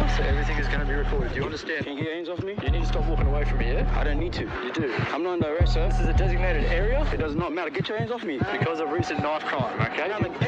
now, so everything is going to be recorded. Do you understand? Can you get your hands off me? You need to stop walking away from me, yeah? I don't need to. You do. I'm not under arrest, sir. This is a designated area. It does not matter. Get your hands off me. Because of recent knife crime, okay?